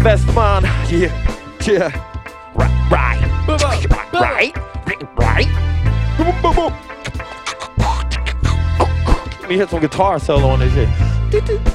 best man. Yeah. Right. Let me hit some guitar solo on this shit.